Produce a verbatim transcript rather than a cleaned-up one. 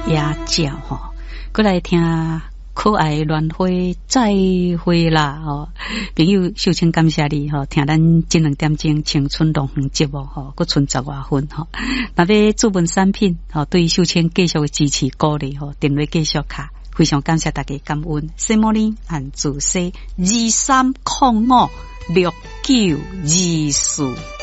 野鸟吼，过来听可爱乱花再会啦吼，朋友首先感谢你吼，听咱这两点钟青春动园节目吼，佫剩十外分吼，若要注文产品吼，对秀清继续支持鼓励吼，电话继续卡，非常感谢大家感恩。西摩林按自西二三零五六九二四。